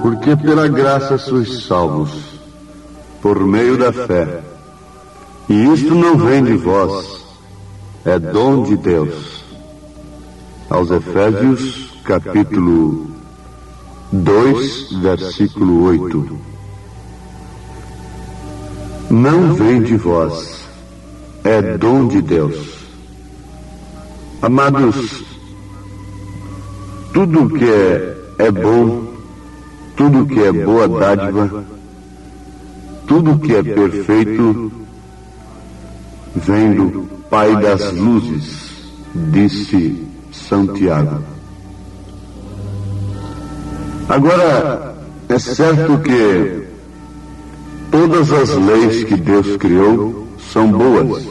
Porque pela graça sois salvos, por meio da fé. E isto não vem de vós, é dom de Deus. Aos Efésios, capítulo 2, versículo 8. Não vem de vós, é dom de Deus. Amados, tudo que é bom, tudo que é boa dádiva, tudo que é perfeito, vem do Pai das luzes, disse Santiago. Agora, é certo que todas as leis que Deus criou são boas,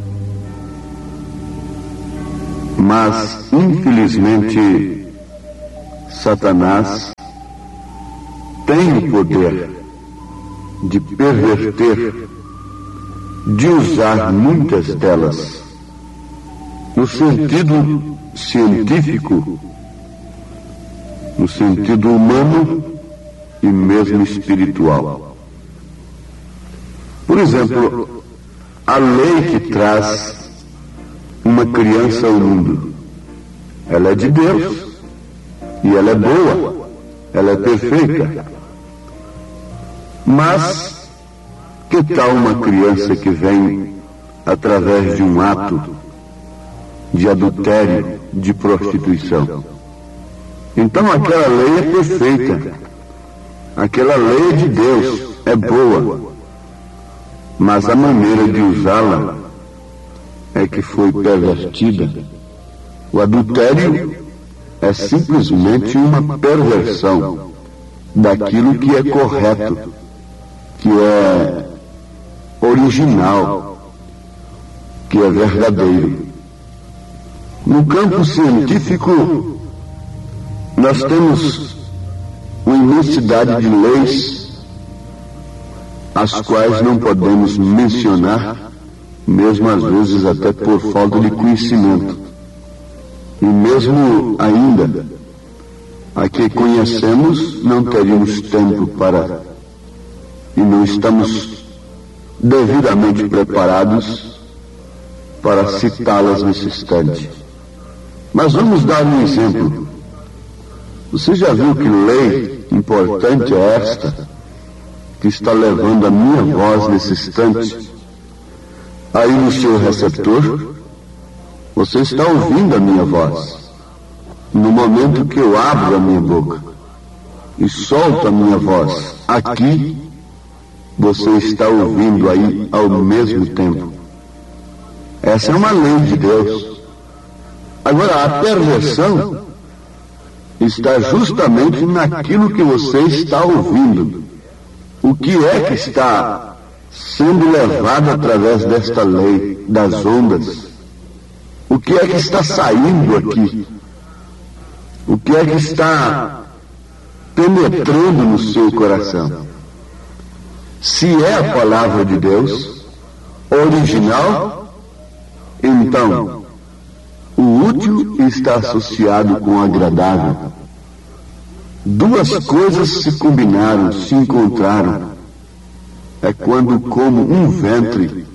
mas, infelizmente, Satanás tem o poder de perverter, de usar muitas delas no sentido científico, no sentido humano e mesmo espiritual. Por exemplo, a lei que traz uma criança ao mundo, ela é de Deus e ela é boa, ela é perfeita. Mas que tal uma criança que vem através de um ato de adultério, de prostituição? Então aquela lei é perfeita, aquela lei é de Deus, é boa, mas a maneira de usá-la é que foi pervertida. O adultério é simplesmente uma perversão daquilo que é correto, que é original, que é verdadeiro. No campo científico, nós temos uma imensidade de leis, as quais não podemos mencionar, mesmo às vezes até por falta de conhecimento. E mesmo ainda, a que conhecemos, não teríamos tempo para, e não estamos devidamente preparados para citá-las nesse instante. Mas vamos dar um exemplo. Você já viu que lei importante é esta, que está levando a minha voz nesse instante aí no seu receptor? Você está ouvindo a minha voz no momento que eu abro a minha boca e solto a minha voz aqui. Você está ouvindo aí ao mesmo tempo. Essa é uma lei de Deus. Agora, a perversão está justamente naquilo que você está ouvindo. O que é que está sendo levado através desta lei das ondas? O que é que está saindo aqui? O que é que está penetrando no seu coração? Se é a palavra de Deus, original, então o útil está associado com o agradável. Duas coisas se combinaram, se encontraram. É quando, como um ventre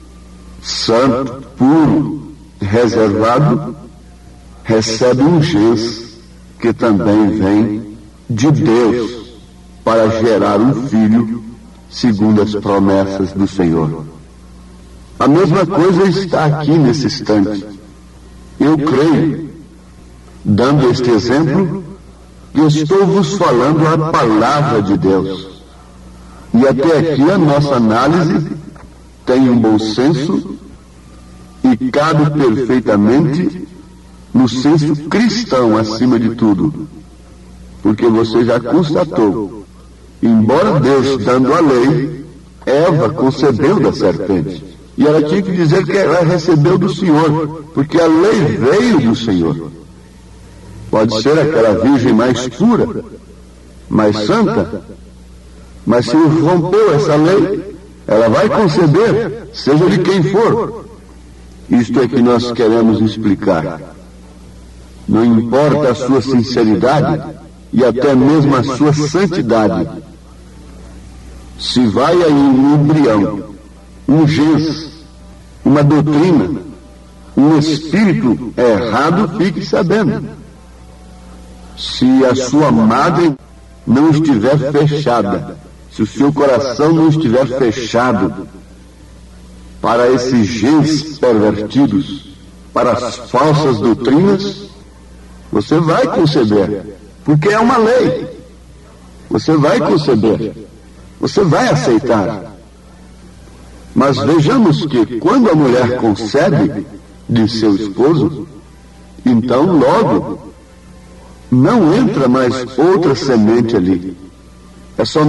santo, puro, reservado, recebe um gens que também vem de Deus para gerar um filho segundo as promessas do Senhor. A mesma coisa está aqui nesse instante. Eu creio, dando este exemplo, que estou vos falando a palavra de Deus. E até aqui a nossa análise tem um bom senso e cabe perfeitamente no senso cristão acima de tudo. Porque você já constatou, embora Deus dando a lei, Eva concebeu da serpente. E ela tinha que dizer que ela recebeu do Senhor, porque a lei veio do Senhor. Pode ser aquela virgem mais pura, mais santa, mas se rompeu essa lei, ela vai conceber, seja de quem for. Isto é que nós queremos explicar. Não importa a sua sinceridade, e até mesmo a sua santidade. Se vai aí um embrião, um gens, uma doutrina, um espírito errado, fique sabendo. Se a sua madre não estiver fechada, se o seu coração não estiver fechado para esses gens pervertidos, para as falsas doutrinas, você vai conceber, porque é uma lei. Você vai conceber, você vai aceitar. Mas vejamos que quando a mulher concebe de seu esposo, então logo não entra mais outra semente ali. É só